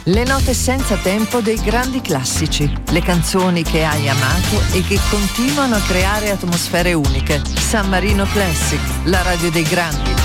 Le note senza tempo dei grandi classici, le canzoni che hai amato e che continuano a creare atmosfere uniche. San Marino Classic, la radio dei grandi.